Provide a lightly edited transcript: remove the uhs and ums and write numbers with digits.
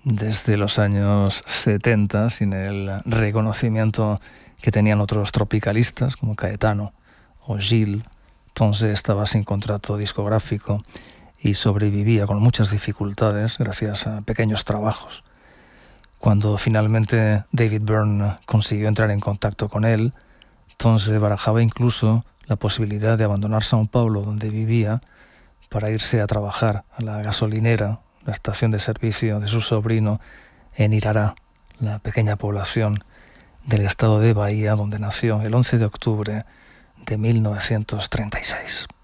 desde los años 70 sin el reconocimiento que tenían otros tropicalistas como Caetano o Gil. Entonces estaba sin contrato discográfico y sobrevivía con muchas dificultades gracias a pequeños trabajos. Cuando finalmente David Byrne consiguió entrar en contacto con él, entonces barajaba incluso la posibilidad de abandonar São Paulo, donde vivía, para irse a trabajar a la gasolinera, la estación de servicio de su sobrino, en Irará, la pequeña población del estado de Bahía, donde nació el 11 de octubre de 1936.